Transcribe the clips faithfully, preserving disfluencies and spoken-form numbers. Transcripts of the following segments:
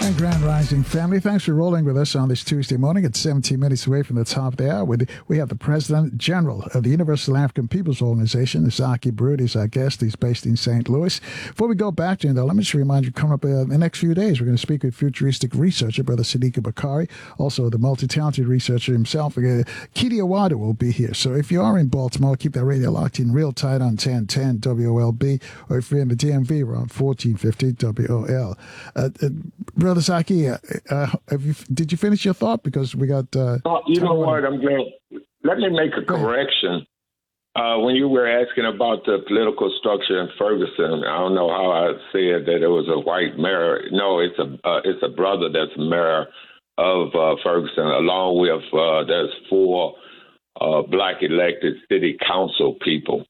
And Grand Rising family, thanks for rolling with us on this Tuesday morning. It's seventeen minutes away from the top of the hour. With we have the President General of the Universal African Peoples Organization, Zaki Baruti, is our guest. He's based in Saint Louis. Before we go back to him, though, let me just remind you, coming up uh, in the next few days, we're going to speak with futuristic researcher, Brother Siddiqui Bakari, also the multi-talented researcher himself. Uh, Kidi Awada will be here. So if you are in Baltimore, keep that radio locked in real tight on ten ten W O L B, or if you're in the D M V, we're on fourteen fifty W O L. Uh, uh, Brother Zaki, uh, uh, have you, did you finish your thought? Because we got... Uh, oh, you know what? I'm glad. Let me make a correction. Uh, when you were asking about the political structure in Ferguson, I don't know how I said that it was a white mayor. No, it's a uh, it's a brother that's mayor of uh, Ferguson, along with uh, there's four uh, black elected city council people.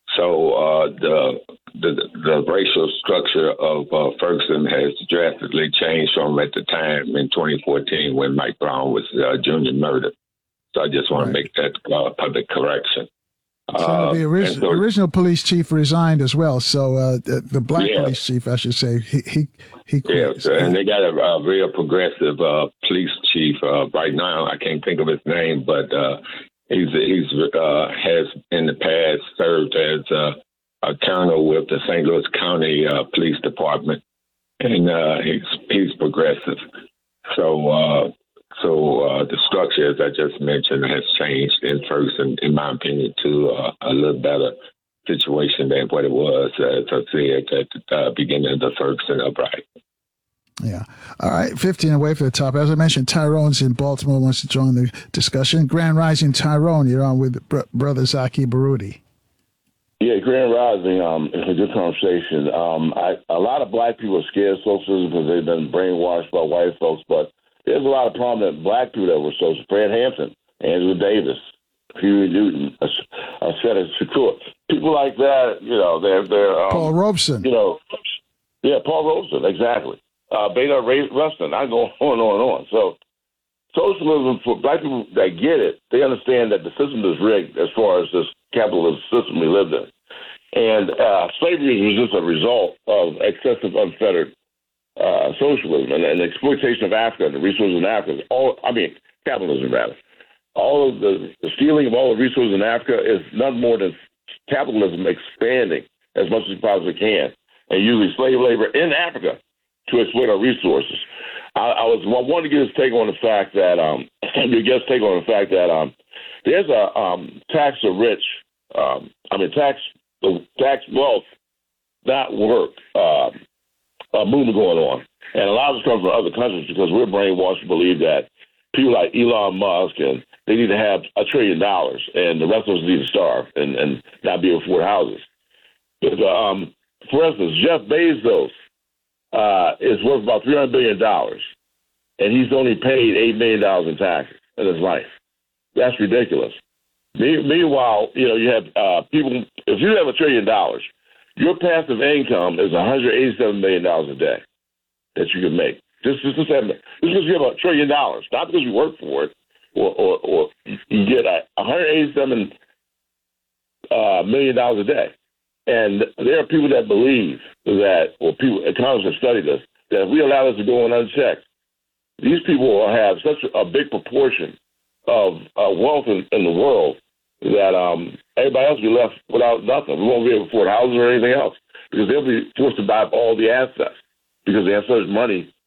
So uh, the, the the racial structure of uh, Ferguson has drastically changed from at the time in twenty fourteen when Mike Brown was uh, junior murdered. So I just want right. to make that uh, public correction. So uh, the ori- so, original police chief resigned as well. So uh, the, the black yeah. police chief, I should say, he he, he quit. Yeah, and they got a, a real progressive uh, police chief uh, right now. I can't think of his name, but uh, he's he's uh, has in the past served as uh, a colonel with the Saint Louis County uh, Police Department, and uh, he's he's progressive. So. Uh, So uh, the structure, as I just mentioned, has changed in Ferguson, in my opinion, to uh, a little better situation than what it was, as I said, at the uh, beginning of the Ferguson uprising. Yeah. All right. fifteen away for the top. As I mentioned, Tyrone's in Baltimore, wants to join the discussion. Grand Rising, Tyrone, you're on with br- Brother Zaki Baruti. Yeah, Grand Rising um, is a good conversation. Um, I, a lot of black people are scared of socialism because they've been brainwashed by white folks, but there's a lot of prominent black people that were social. Fred Hampton, Angela Davis, Huey Newton, Assata Shakur. People like that, you know, they're... they're um, Paul Robeson. You know, yeah, Paul Robeson, exactly. Uh, Beta Ray Rustin. I go on and on and on. So socialism, for black people that get it, they understand that the system is rigged as far as this capitalist system we lived in. And uh, slavery was just a result of excessive, unfettered Uh, socialism and, and the exploitation of Africa and the resources in Africa. All I mean, capitalism rather. All of the, the stealing of all the resources in Africa is nothing more than capitalism expanding as much as it possibly can and using slave labor in Africa to exploit our resources. I, I was I wanted to get his take on the fact that um, your guest take on the fact that um, there's a um, tax the rich. Um, I mean, tax the tax wealth, not work. Um, Uh, movement going on. And a lot of it comes from other countries because we're brainwashed to believe that people like Elon Musk, and they need to have a trillion dollars, and the rest of us need to starve and, and not be able to afford houses. But, um, for instance, Jeff Bezos uh, is worth about three hundred billion dollars, and he's only paid eight million dollars in taxes in his life. That's ridiculous. Me- meanwhile, you know, you have uh, people, if you have a trillion dollars, your passive income is one hundred eighty-seven million dollars a day that you can make. Just, just, just, have, just because you have a trillion dollars, not because you work for it, or, or, or you get a one hundred eighty-seven uh, million dollars a day. And there are people that believe that, or people, economists have studied this, that if we allow this to go on unchecked, these people will have such a big proportion of uh, wealth in, in the world that um, everybody else will be left without nothing. We won't be able to afford houses or anything else because they'll be forced to buy up all the assets because they have so much money